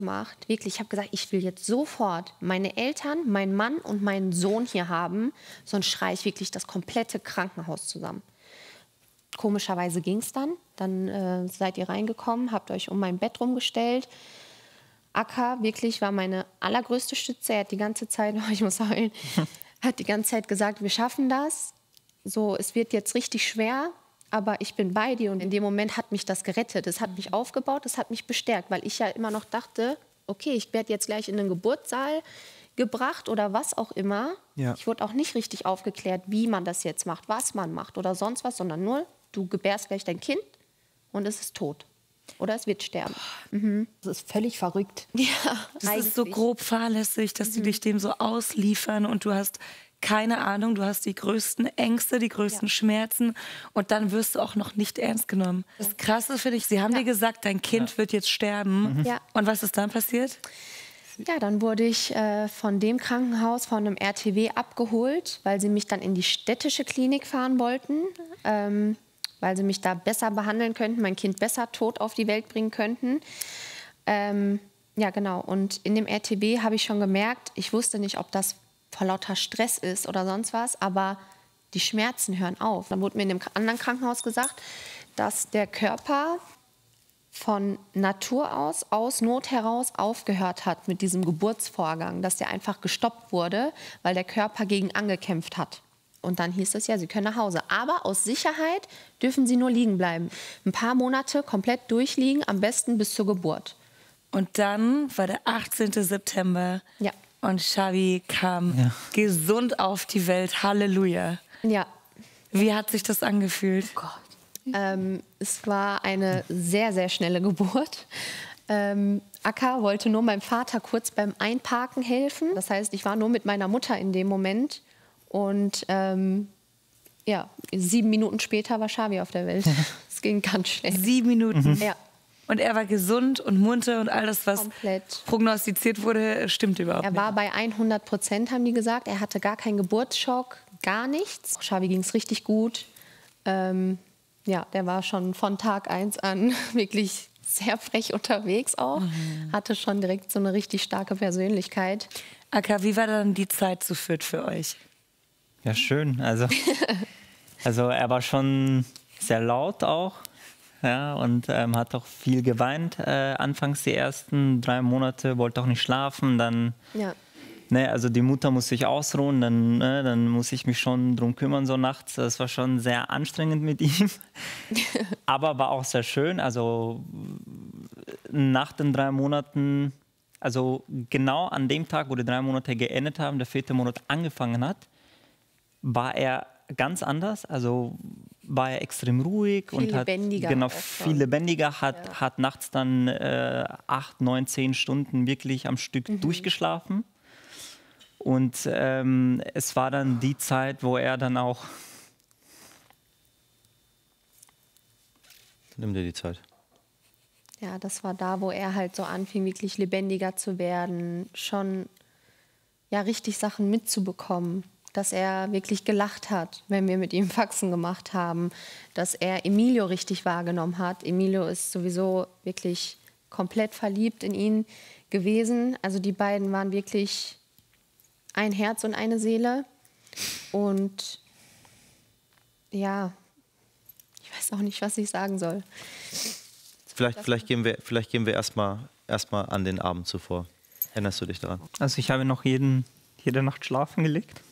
gemacht. Wirklich, ich habe gesagt, ich will jetzt sofort meine Eltern, meinen Mann und meinen Sohn hier haben, sonst schreie ich wirklich das komplette Krankenhaus zusammen. Komischerweise ging es dann. Dann seid ihr reingekommen, habt euch um mein Bett rumgestellt. Akka wirklich war meine allergrößte Stütze. Er hat die ganze Zeit, ich muss heulen, hat die ganze Zeit gesagt, wir schaffen das. So, es wird jetzt richtig schwer, aber ich bin bei dir. Und in dem Moment hat mich das gerettet. Es hat mich aufgebaut, es hat mich bestärkt, weil ich ja immer noch dachte, okay, ich werde jetzt gleich in den Geburtssaal gebracht oder was auch immer. Ja. Ich wurde auch nicht richtig aufgeklärt, wie man das jetzt macht, was man macht oder sonst was, sondern nur, du gebärst gleich dein Kind und es ist tot. Oder es wird sterben. Mhm. Das ist völlig verrückt. Ja, das ist so grob fahrlässig, dass die dich dem so ausliefern und du hast keine Ahnung, du hast die größten Ängste, die größten Schmerzen und dann wirst du auch noch nicht ernst genommen. Das Krasse finde ich, sie haben dir gesagt, dein Kind wird jetzt sterben. Ja. Und was ist dann passiert? Ja, dann wurde ich von dem Krankenhaus, von einem RTW abgeholt, weil sie mich dann in die städtische Klinik fahren wollten, weil sie mich da besser behandeln könnten, mein Kind besser tot auf die Welt bringen könnten. Ja, genau. Und in dem RTW habe ich schon gemerkt, ich wusste nicht, ob das vor lauter Stress ist oder sonst was, aber die Schmerzen hören auf. Dann wurde mir in dem anderen Krankenhaus gesagt, dass der Körper von Natur aus Not heraus aufgehört hat mit diesem Geburtsvorgang, dass der einfach gestoppt wurde, weil der Körper gegen angekämpft hat. Und dann hieß es ja, Sie können nach Hause. Aber aus Sicherheit dürfen Sie nur liegen bleiben. Ein paar Monate komplett durchliegen, am besten bis zur Geburt. Und dann war der 18. September. Ja. Und Xavi kam gesund auf die Welt. Halleluja. Ja. Wie hat sich das angefühlt? Oh Gott. Es war eine sehr, sehr schnelle Geburt. Akka wollte nur meinem Vater kurz beim Einparken helfen. Das heißt, ich war nur mit meiner Mutter in dem Moment. Und ja, 7 Minuten später war Xavi auf der Welt. Es ging ganz schnell. 7 Minuten? Ja. Und er war gesund und munter und alles, was prognostiziert wurde, stimmte überhaupt nicht. Er war bei 100%, haben die gesagt. Er hatte gar keinen Geburtsschock, gar nichts. Xavi ging es richtig gut. Ja, der war schon von Tag 1 an wirklich sehr frech unterwegs auch. Hatte schon direkt so eine richtig starke Persönlichkeit. Akka, wie war dann die Zeit zu viert für euch? Ja, schön. Also er war schon sehr laut auch. Ja, und hat auch viel geweint. Anfangs die ersten 3 Monate, wollte auch nicht schlafen. Dann, also die Mutter muss sich ausruhen, dann muss ich mich schon drum kümmern so nachts. Das war schon sehr anstrengend mit ihm. Aber war auch sehr schön. Also nach den 3 Monaten, also genau an dem Tag, wo die 3 Monate geendet haben, der 4. Monat angefangen hat, war er ganz anders. Also war er extrem ruhig und hat viel lebendiger, hat nachts dann 8, 9, 10 Stunden wirklich am Stück durchgeschlafen. Und es war dann die Zeit, wo er dann auch... Nimm dir die Zeit. Ja, das war da, wo er halt so anfing, wirklich lebendiger zu werden, schon ja richtig Sachen mitzubekommen. Dass er wirklich gelacht hat, wenn wir mit ihm Faxen gemacht haben. Dass er Emilio richtig wahrgenommen hat. Emilio ist sowieso wirklich komplett verliebt in ihn gewesen. Also die beiden waren wirklich ein Herz und eine Seele. Und ja, ich weiß auch nicht, was ich sagen soll. Vielleicht gehen wir erstmal an den Abend zuvor. Erinnerst du dich daran? Also ich habe noch jede Nacht schlafen gelegt.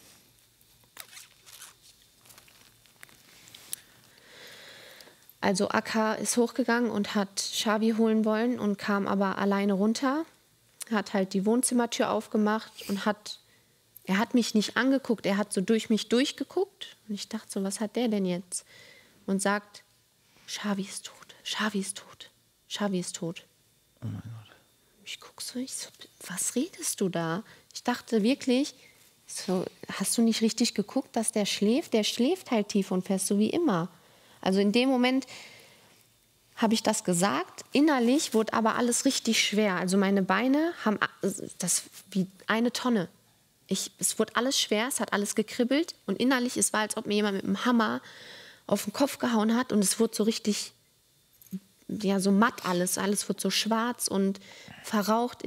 Also Akka ist hochgegangen und hat Xavi holen wollen und kam aber alleine runter. Hat halt die Wohnzimmertür aufgemacht und er hat mich nicht angeguckt, er hat so durch mich durchgeguckt. Und ich dachte so, was hat der denn jetzt? Und sagt, Xavi ist tot, Xavi ist tot, Xavi ist tot. Oh mein Gott. Ich gucke so, was redest du da? Ich dachte wirklich, so, hast du nicht richtig geguckt, dass der schläft? Der schläft halt tief und fest, so wie immer. Also in dem Moment habe ich das gesagt. Innerlich wurde aber alles richtig schwer. Also meine Beine haben das wie eine Tonne. Es wurde alles schwer, es hat alles gekribbelt. Und innerlich, es war, als ob mir jemand mit einem Hammer auf den Kopf gehauen hat. Und es wurde so richtig, ja, so matt alles. Alles wurde so schwarz und verraucht.